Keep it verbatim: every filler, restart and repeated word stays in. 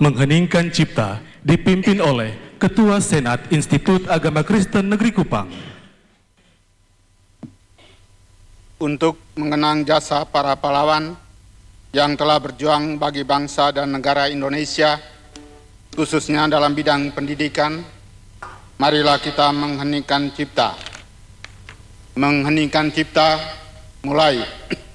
mengheningkan cipta dipimpin oleh Ketua Senat Institut Agama Kristen Negeri Kupang. Untuk mengenang jasa para pahlawan yang telah berjuang bagi bangsa dan negara Indonesia, khususnya dalam bidang pendidikan, marilah kita mengheningkan cipta. Mengheningkan cipta mulai.